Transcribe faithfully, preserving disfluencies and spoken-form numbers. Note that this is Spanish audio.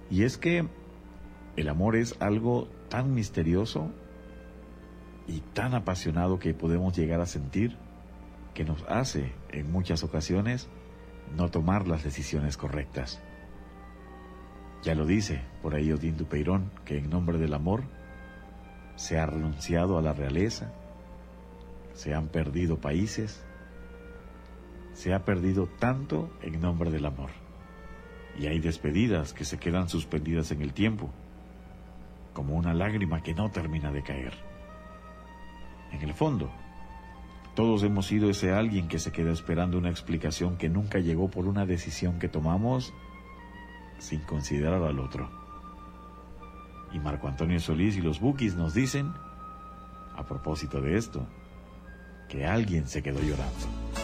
Y es que el amor es algo tan misterioso y tan apasionado que podemos llegar a sentir que nos hace, en muchas ocasiones, no tomar las decisiones correctas. Ya lo dice por ahí Odín Dupeirón, que en nombre del amor se ha renunciado a la realeza, se han perdido países, se ha perdido tanto en nombre del amor. Y hay despedidas que se quedan suspendidas en el tiempo, como una lágrima que no termina de caer. En el fondo, todos hemos sido ese alguien que se queda esperando una explicación que nunca llegó por una decisión que tomamos sin considerar al otro. Y Marco Antonio Solís y los Bukis nos dicen, a propósito de esto, que alguien se quedó llorando.